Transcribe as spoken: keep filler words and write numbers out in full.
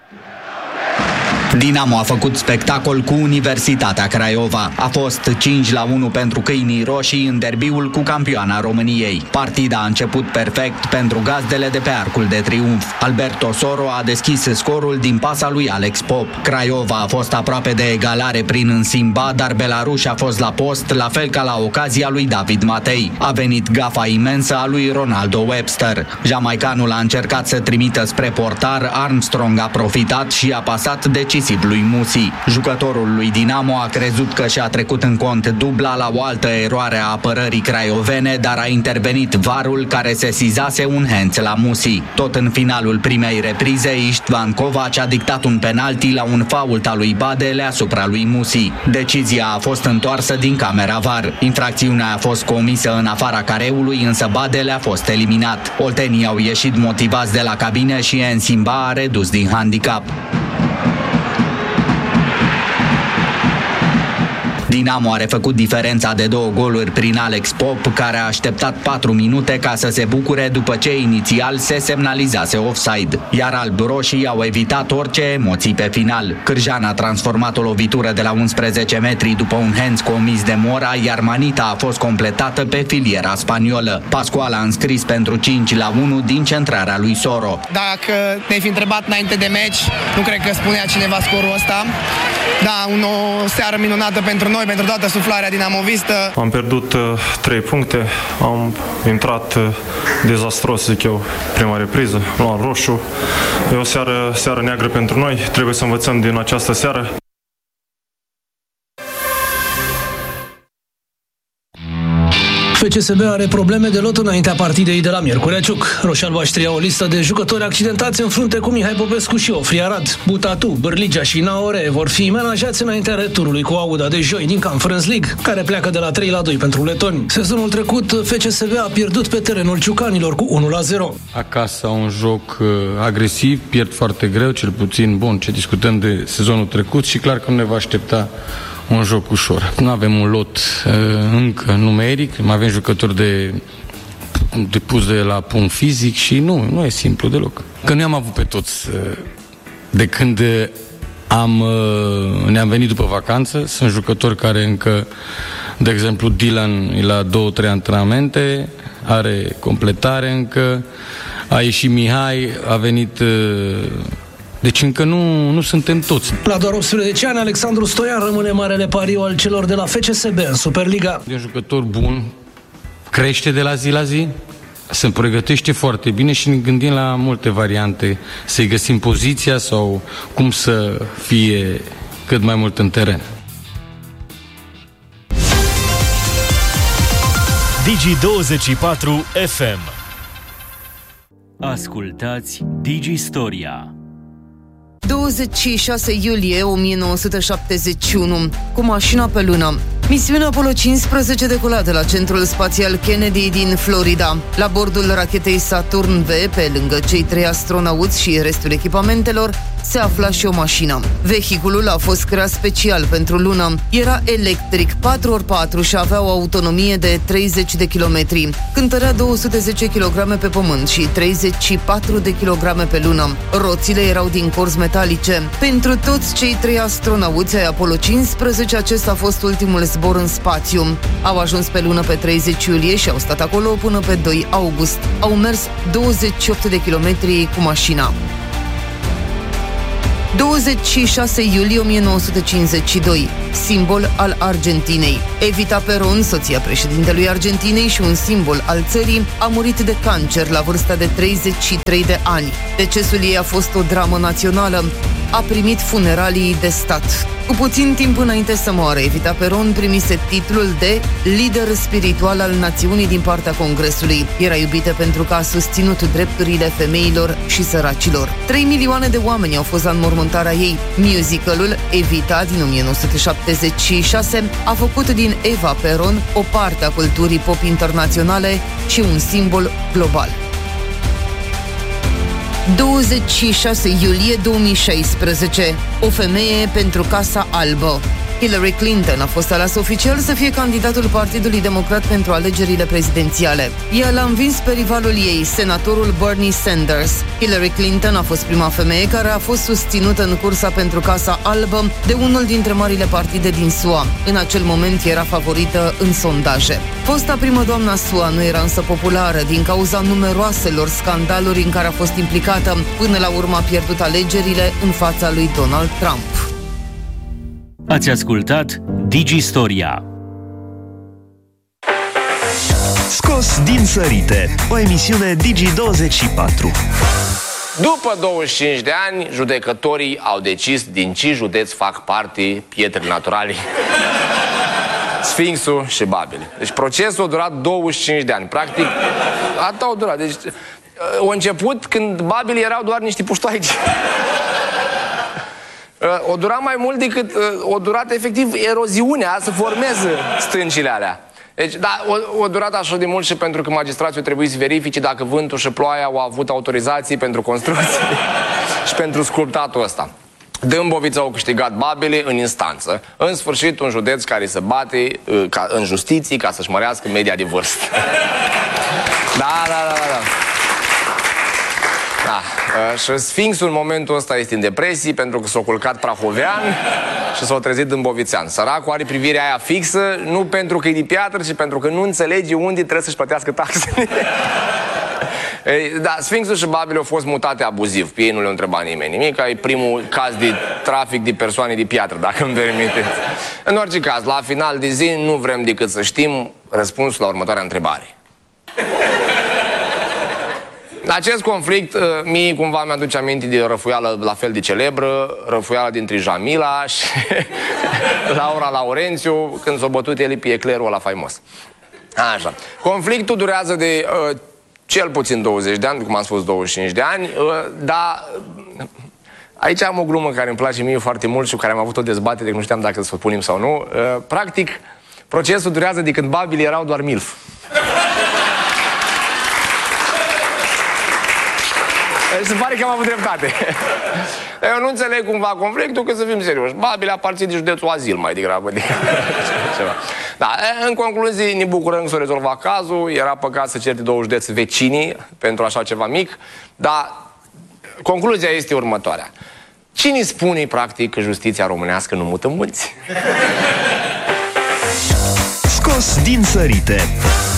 Dinamo a făcut spectacol cu Universitatea Craiova. A fost cinci la unu pentru câinii roșii în derbiul cu campioana României. Partida a început perfect pentru gazdele de pe arcul de triumf. Alberto Soro a deschis scorul din pasa lui Alex Pop. Craiova a fost aproape de egalare prin Însimba, dar Belarus a fost la post, la fel ca la ocazia lui David Matei. A venit gafa imensă a lui Ronaldo Webster. Jamaicanul a încercat să trimită spre portar, Armstrong a profitat și a pasat decisiv lui Musi. Jucătorul lui Dinamo a crezut că și-a trecut în cont dubla la o altă eroare a apărării craiovene, dar a intervenit varul care sesizase un hands la Musi. Tot în finalul primei reprize, Istvan Kovac a dictat un penalti la un fault al lui Badele asupra lui Musi. Decizia a fost întoarsă din camera var. Infracțiunea a fost comisă în afara careului, însă Badele a fost eliminat. Oltenii au ieșit motivați de la cabine și Ensimba a redus din handicap. Dinamo a refăcut diferența de două goluri prin Alex Pop, care a așteptat patru minute ca să se bucure după ce inițial se semnalizase offside, iar albi-roșii au evitat orice emoții pe final. Cârjan a transformat o lovitură de la unsprezece metri după un hands comis de Mora, iar manita a fost completată pe filiera spaniolă. Pascual a înscris pentru cinci la unu din centrarea lui Soro. Dacă ne-ai fi întrebat înainte de meci, nu cred că spunea cineva scorul ăsta. Da, un, o seară minunată pentru noi, pentru toată suflarea dinamovistă. Am pierdut uh, trei puncte, am intrat uh, dezastros, zic eu, prima repriză, luam roșu. E o seară, seară neagră pentru noi, trebuie să învățăm din această seară. F C S B are probleme de lot înaintea partidei de la Miercurea Ciuc. Roșalbaștrii au o listă de jucători accidentați în frunte cu Mihai Popescu și Ofri Arad. Butatu, Bârligea și Naore vor fi menajați înaintea returului cu Auda de joi din Conference League, care pleacă de la trei la doi pentru letoni. Sezonul trecut, F C S B a pierdut pe terenul ciucanilor cu unu la zero. Acasă au un joc uh, agresiv, pierd foarte greu, cel puțin bun, ce discutăm de sezonul trecut și clar că nu ne va aștepta un joc ușor. Nu avem un lot uh, încă numeric, mai avem jucători de, de pus de la punct fizic și nu, nu e simplu deloc. Că nu am avut pe toți uh, de când am, uh, ne-am venit după vacanță. Sunt jucători care încă, de exemplu, Dylan e la două, trei antrenamente, are completare încă, a ieșit Mihai, a venit... Uh, Deci încă nu, nu suntem toți. La doar optsprezece ani, Alexandru Stoian rămâne marele pariu al celor de la F C S B în Superliga. E un jucător bun, crește de la zi la zi, se pregătește foarte bine și ne gândim la multe variante, să-i găsim poziția sau cum să fie cât mai mult în teren. Digi douăzeci și patru F M. Ascultați Digi Storia. douăzeci și șase iulie o mie nouă sute șaptezeci și unu, cu mașina pe lună. Misiunea Apollo cincisprezece decola de la centrul spațial Kennedy din Florida. La bordul rachetei Saturn V, pe lângă cei trei astronauți și restul echipamentelor, se afla și o mașină. Vehiculul a fost creat special pentru lună. Era electric, patru ori patru și avea o autonomie de treizeci de kilometri. Cântărea două sute zece kilograme pe pământ și treizeci și patru de kilograme pe lună. Roțile erau din corzi metalice. Pentru toți cei trei astronauți ai Apollo cincisprezece, acesta a fost ultimul zbor în spațiu. Au ajuns pe lună pe treizeci iulie și au stat acolo până pe doi august. Au mers douăzeci și opt de kilometri cu mașina. douăzeci și șase iulie o mie nouă sute cincizeci și doi, simbol al Argentinei. Evita Perón, soția președintelui Argentinei și un simbol al țării, a murit de cancer la vârsta de treizeci și trei de ani. Decesul ei a fost o dramă națională. A primit funeralii de stat. Cu puțin timp înainte să moară, Evita Perón primise titlul de lider spiritual al națiunii din partea Congresului. Era iubită pentru că a susținut drepturile femeilor și săracilor. Trei milioane de oameni au fost la înmormântarea ei. Musicalul Evita din o mie nouă sute șaptezeci și șase a făcut din Eva Perón o parte a culturii pop internaționale și un simbol global. douăzeci și șase iulie două mii șaisprezece. O femeie pentru Casa Albă. Hillary Clinton a fost ales oficial să fie candidatul Partidului Democrat pentru alegerile prezidențiale. Ea l-a învins pe rivalul ei, senatorul Bernie Sanders. Hillary Clinton a fost prima femeie care a fost susținută în cursa pentru Casa Albă de unul dintre marile partide din S U A. În acel moment era favorită în sondaje. Fosta primă doamna S U A nu era însă populară din cauza numeroaselor scandaluri în care a fost implicată. Până la urmă a pierdut alegerile în fața lui Donald Trump. Ați ascultat DigiStoria. Scos din sărite, o emisiune Digi douăzeci și patru. După douăzeci și cinci de ani, judecătorii au decis din ce județ fac parte pietre naturale, Sfinxul și Babil. Deci procesul a durat douăzeci și cinci de ani. Practic, atât au durat. Deci, a început când Babil erau doar niște puștoaici. O dura mai mult decât o durat efectiv eroziunea să formeze stâncile alea. Deci, da, o, o durat așa de mult și pentru că magistrații trebuie să verifice dacă vântul și ploaia au avut autorizații pentru construcții și pentru sculptatul ăsta. Dâmbovița au câștigat Babele în instanță. În sfârșit, un județ care se bate ca, în justiție ca să-și mărească media de vârstă. Da, da, da, da. Da. Și Sfinxul în momentul ăsta este în depresie pentru că s-a culcat prahovean și s-a trezit dâmbovițean. Săracul are privirea aia fixă, nu pentru că e de piatră, ci pentru că nu înțelege unde trebuie să-și plătească taxele. Da, Sfinxul și Babil au fost mutate abuziv. Pe ei nu le-a întrebat nimeni nimic. E primul caz de trafic de persoane de piatră, dacă îmi permiteți. În orice caz, la final de zi nu vrem decât să știm răspunsul la următoarea întrebare. Acest conflict, mie cumva mi-aduce aminte de o răfuială la fel de celebră, răfuiala dintre Jamila și Laura Laurențiu, când s-a bătut el pe eclerul ăla faimos. Așa. Conflictul durează de uh, cel puțin douăzeci de ani, cum am spus douăzeci și cinci de ani, uh, dar aici am o glumă care îmi place mie foarte mult și cu care am avut o dezbatere, nu știam dacă să o punem sau nu. Uh, practic, procesul durează de când Babili erau doar milf. Se pare că am avut dreptate. Eu nu înțeleg cumva conflictul, că să fim serioși. Babil aparține de județul Azil mai degrabă. De... ceva. Da, în concluzie, ne bucurăm că s-a rezolvat cazul. Era păcat să certe două județe vecinii pentru așa ceva mic. Dar concluzia este următoarea. Cine spune, practic, că justiția românească nu mută mulți? Scos din sărite.